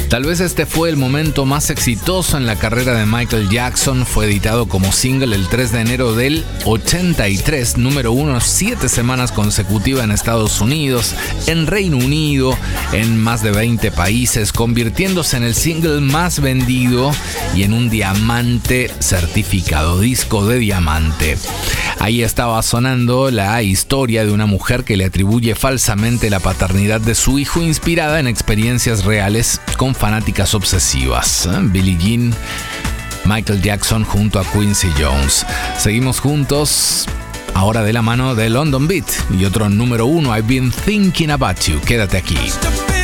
Tal vez este fue el momento más exitoso en la carrera de Michael Jackson. Fue editado como single el 3 de enero del 83, número 1 7 semanas consecutivas en Estados Unidos, en Reino Unido, en más de 20 países, convirtiéndose en el single más vendido y en un diamante certificado, disco de diamante. Ahí estaba sonando la historia de una mujer que le atribuye falsamente la paternidad de su hijo, inspirada en experiencias reales con fanáticas obsesivas. Billie Jean, Michael Jackson junto a Quincy Jones. Seguimos juntos, ahora de la mano de London Beat y otro número 1, I've Been Thinking About You. Quédate aquí.